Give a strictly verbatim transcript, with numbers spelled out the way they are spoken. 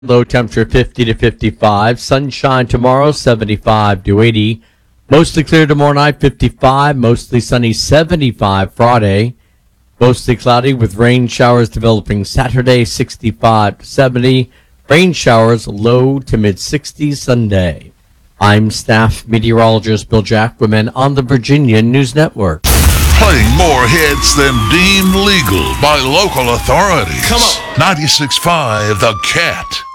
Low temperature fifty to fifty-five. Sunshine tomorrow, seventy-five to eighty. Mostly clear tomorrow night, fifty-five. Mostly sunny, seventy-five Friday. Mostly cloudy with rain showers developing Saturday, sixty-five to seventy. Rain showers low to mid sixties Sunday. I'm staff meteorologist Bill Jacquemin on the Virginia News Network. Playing more hits than deemed legal by local authorities. Come on. ninety-six point five The Cat.